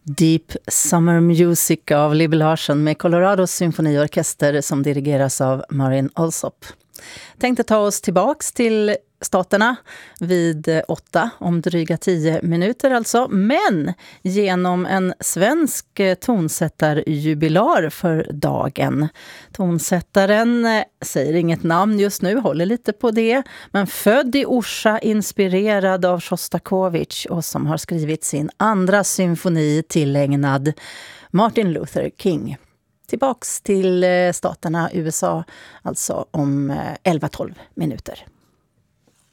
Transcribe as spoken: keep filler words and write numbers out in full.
Deep Summer Music av Libby Larsen med Colorados symfoniorkester som dirigeras av Marin Alsop. Tänkte ta oss tillbaks till staterna vid åtta om dryga tio minuter alltså, men genom en svensk tonsättarjubilar för dagen. Tonsättaren säger inget namn just nu, håller lite på det, men född i Orsa, inspirerad av Shostakovich och som har skrivit sin andra symfoni tillägnad Martin Luther King. Tillbaks till staterna U S A alltså om elva tolv minuter.